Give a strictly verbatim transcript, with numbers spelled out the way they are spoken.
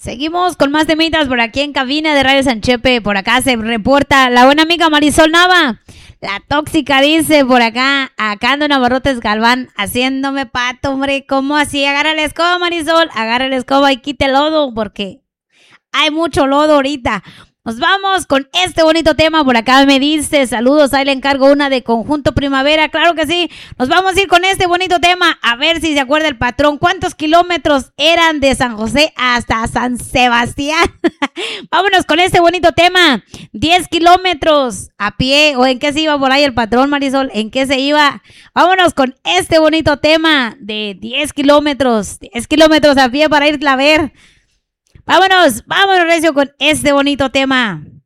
Seguimos con más temitas por aquí en cabina de Radio Sanchepe. Por acá se reporta la buena amiga Marisol Nava. La tóxica dice por acá, acá ando Navarrotes Galván haciéndome pato, hombre. ¿Cómo así? Agarra la escoba, Marisol. Agarra la escoba y quite el lodo porque hay mucho lodo ahorita. Nos vamos con este bonito tema. Por acá me dice, saludos, ahí le encargo una de Conjunto Primavera. Claro que sí, nos vamos a ir con este bonito tema. A ver si se acuerda el patrón. ¿Cuántos kilómetros eran de San José hasta San Sebastián? Vámonos con este bonito tema. diez kilómetros a pie. ¿O en qué se iba por ahí el patrón, Marisol? ¿En qué se iba? Vámonos con este bonito tema de diez kilómetros. diez kilómetros a pie para irla a ver. Vámonos, vámonos recio con este bonito tema.